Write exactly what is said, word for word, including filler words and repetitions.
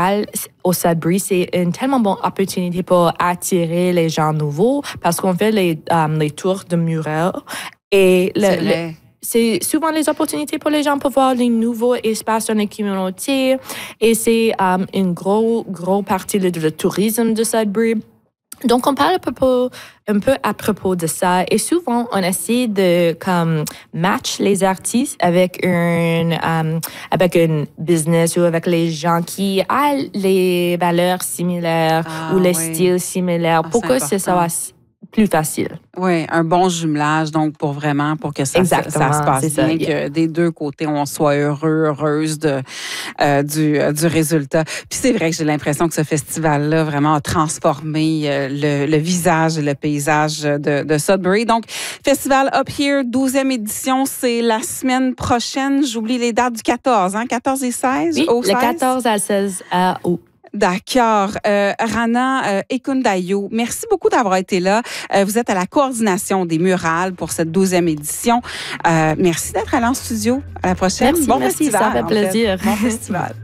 mural au Sudbury, c'est une tellement bonne opportunité pour attirer les gens nouveaux parce qu'on fait les, um, les tours de mural. Et le, c'est vrai. Le, c'est souvent les opportunités pour les gens pour voir les nouveaux espaces dans les communautés. Et c'est um, une grosse, grosse partie du tourisme de Sudbury. Donc, on parle un peu, un peu à propos de ça. Et souvent, on essaie de comme, match les artistes avec une, um, avec une business ou avec les gens qui ont les valeurs similaires Ah, ou les oui. styles similaires Ah, pour que c'est ça soit plus facile. Oui, un bon jumelage, donc pour vraiment, pour que ça, ça, ça se passe bien, ça, que des deux côtés, on soit heureux, heureuse de, euh, du, euh, du résultat. Puis c'est vrai que j'ai l'impression que ce festival-là vraiment a transformé euh, le, le visage et le paysage de, de Sudbury. Donc, Festival Up Here, douzième édition, c'est la semaine prochaine. J'oublie les dates du quatorze, hein? quatorze et seize? Oui, au le quatorze à seize août. D'accord. Euh, Rana euh, Ekundayo, merci beaucoup d'avoir été là. Euh, vous êtes à la coordination des murales pour cette douzième édition. Euh, merci d'être allé en studio. À la prochaine. Merci, bon merci, festival, ça fait plaisir. En fait. Bon festival.